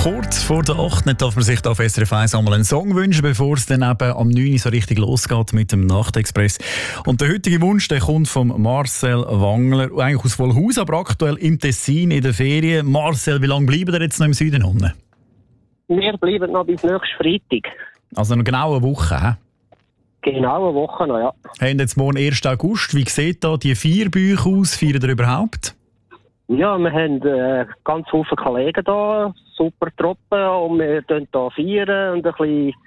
Kurz vor der 8. darf man sich da auf SRF 1 einmal einen Song wünschen, bevor es dann eben am 9. Uhr so richtig losgeht mit dem Nachtexpress. Und der heutige Wunsch, der kommt von Marcel Wangler, eigentlich aus Vollhaus, aber aktuell im Tessin in der Ferien. Marcel, wie lange bleiben wir jetzt noch im Süden unten? Wir bleiben noch bis nächsten Freitag. Also noch genau eine Woche, hä? Genau eine Woche noch, ja. Haben jetzt morgen 1. August. Wie sieht da die Feierbücher aus? Feiern ihr überhaupt? Ja, wir haben ganz viele Kollegen da, super Truppe, und wir feiern hier und ein bisschen